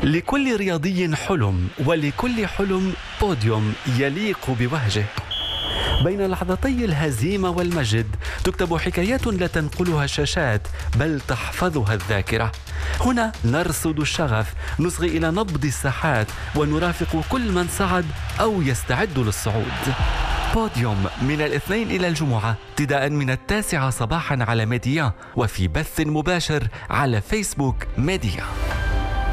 لكل رياضي حلم، ولكل حلم بوديوم يليق بوهجه. بين لحظتي الهزيمة والمجد تكتب حكايات لا تنقلها الشاشات بل تحفظها الذاكرة. هنا نرصد الشغف، نصغي إلى نبض الساحات، ونرافق كل من صعد أو يستعد للصعود. بوديوم من الاثنين إلى الجمعة ابتداء من 9 صباحا على ميديا، وفي بث مباشر على فيسبوك ميديا.